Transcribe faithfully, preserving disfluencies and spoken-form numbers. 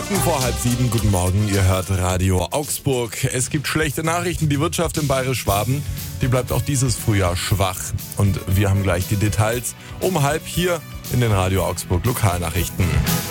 Minuten vor halb sieben. Guten Morgen, ihr hört Radio Augsburg. Es gibt schlechte Nachrichten. Die Wirtschaft in Bayerisch-Schwaben, die bleibt auch dieses Frühjahr schwach. Und wir haben gleich die Details um halb hier in den Radio Augsburg Lokalnachrichten.